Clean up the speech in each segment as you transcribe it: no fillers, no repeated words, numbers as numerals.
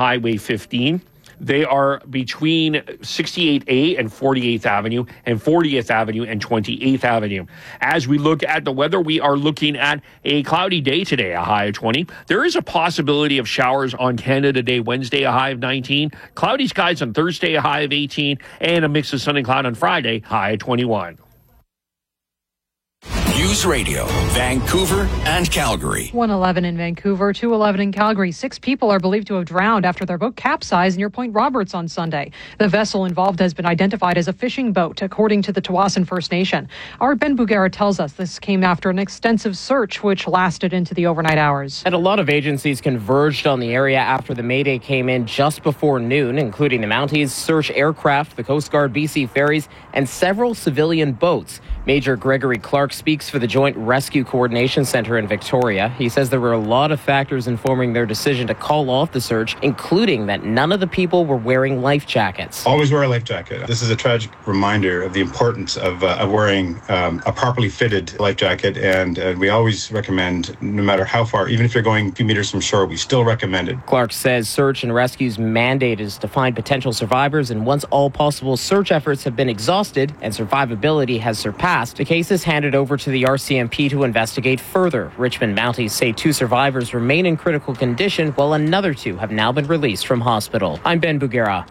Highway 15. They are between 68A and 48th Avenue and 40th Avenue and 28th Avenue. As we look at the weather, we are looking at a cloudy day today, a high of 20. There is a possibility of showers on Canada Day, Wednesday, a high of 19. Cloudy skies on Thursday, a high of 18. And a mix of sun and cloud on Friday, high of 21. News Radio, Vancouver and Calgary. 111 in Vancouver, 211 in Calgary. 6 people are believed to have drowned after their boat capsized near Point Roberts on Sunday. The vessel involved has been identified as a fishing boat, according to the Tsawwassen First Nation. Our Ben Bugera tells us this came after an extensive search, which lasted into the overnight hours. And a lot of agencies converged on the area after the Mayday came in just before noon, including the Mounties, search aircraft, the Coast Guard, BC ferries, and several civilian boats. Major Gregory Clark speaks for the Joint Rescue Coordination Center in Victoria. He says there were a lot of factors informing their decision to call off the search, including that none of the people were wearing life jackets. Always wear a life jacket. This is a tragic reminder of the importance of wearing a properly fitted life jacket, and we always recommend, no matter how far, even if you're going a few meters from shore, we still recommend it. Clark says search and rescue's mandate is to find potential survivors, and once all possible search efforts have been exhausted and survivability has surpassed, the case is handed over to the RCMP to investigate further. Richmond Mounties say 2 survivors remain in critical condition, while another 2 have now been released from hospital. I'm Ben Bugera.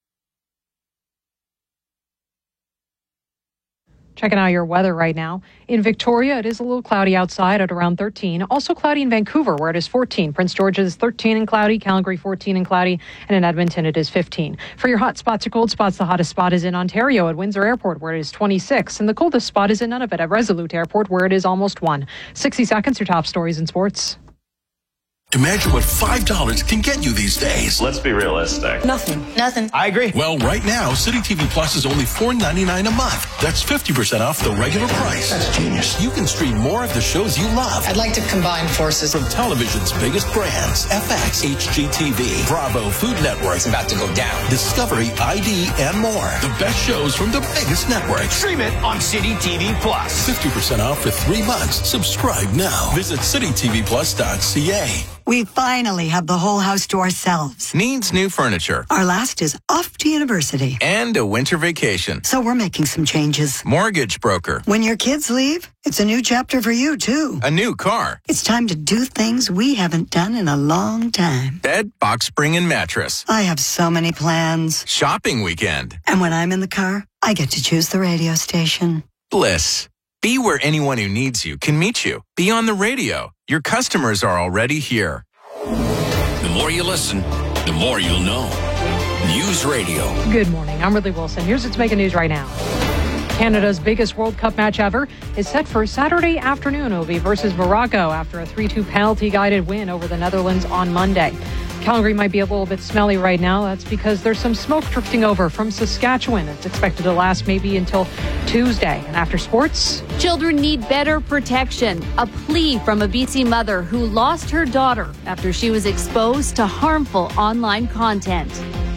Checking out your weather right now. In Victoria, it is a little cloudy outside at around 13. Also cloudy in Vancouver, where it is 14. Prince George's 13 and cloudy. Calgary 14 and cloudy. And in Edmonton, it is 15. For your hot spots or cold spots, the hottest spot is in Ontario at Windsor Airport, where it is 26. And the coldest spot is in Nunavut at Resolute Airport, where it is almost 1. 60 seconds, your top stories in sports. Imagine what $5 can get you these days. Let's be realistic. Nothing. I agree. Well, right now, City TV Plus is only $4.99 a month. That's 50% off the regular price. That's genius. You can stream more of the shows you love. I'd like to combine forces. From television's biggest brands, FX, HGTV, Bravo, Food Network. It's about to go down. Discovery, ID, and more. The best shows from the biggest networks. Stream it on City TV Plus. 50% off for 3 months. Subscribe now. Visit citytvplus.ca. We finally have the whole house to ourselves. Needs new furniture. Our last is off to university. And a winter vacation. So we're making some changes. Mortgage broker. When your kids leave, it's a new chapter for you, too. A new car. It's time to do things we haven't done in a long time. Bed, box spring, and mattress. I have so many plans. Shopping weekend. And when I'm in the car, I get to choose the radio station. Bliss. Be where anyone who needs you can meet you. Be on the radio. Your customers are already here. The more you listen, the more you'll know. News Radio. Good morning. I'm Ridley Wilson. Here's what's making news right now. Canada's biggest World Cup match ever is set for Saturday afternoon. It will be versus Morocco after a 3-2 penalty-guided win over the Netherlands on Monday. Calgary might be a little bit smelly right now. That's because there's some smoke drifting over from Saskatchewan. It's expected to last maybe until Tuesday. And after sports, children need better protection. A plea from a BC mother who lost her daughter after she was exposed to harmful online content.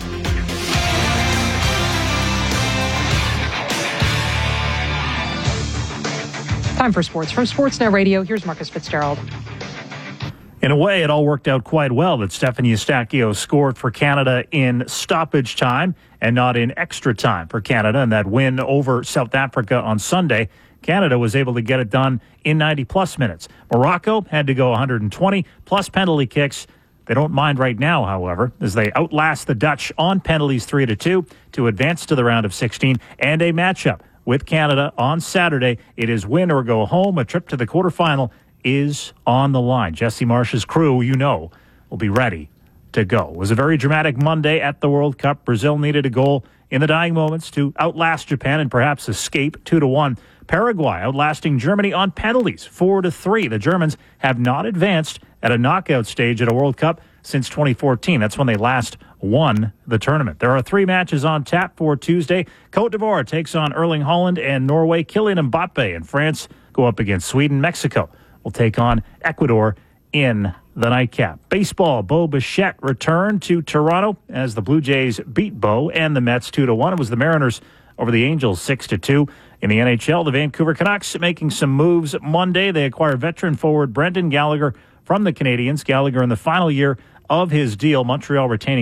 Time for sports. From Sportsnet Radio, here's Marcus Fitzgerald. In a way, it all worked out quite well that Stephanie Eustáquio scored for Canada in stoppage time and not in extra time for Canada. And that win over South Africa on Sunday, Canada was able to get it done in 90-plus minutes. Morocco had to go 120 plus penalty kicks. They don't mind right now, however, as they outlast the Dutch on penalties 3-2 to advance to the round of 16 and a matchup with Canada on Saturday. It is win or go home. A trip to the quarterfinal is on the line. Jesse Marsh's crew, will be ready to go. It was a very dramatic Monday at the World Cup. Brazil needed a goal in the dying moments to outlast Japan and perhaps escape 2-1. Paraguay outlasting Germany on penalties 4-3. The Germans have not advanced at a knockout stage at a World Cup since 2014. That's when they last won the tournament. There are 3 matches on tap for Tuesday. Côte d'Ivoire takes on Erling Haaland and Norway. Kylian Mbappe and France go up against Sweden. Mexico will take on Ecuador in the nightcap. Baseball, Bo Bichette returned to Toronto as the Blue Jays beat Bo and the Mets 2-1. It was the Mariners over the Angels 6-2. In the NHL, the Vancouver Canucks making some moves Monday. They acquire veteran forward Brendan Gallagher from the Canadiens. Gallagher in the final year of his deal. Montreal retaining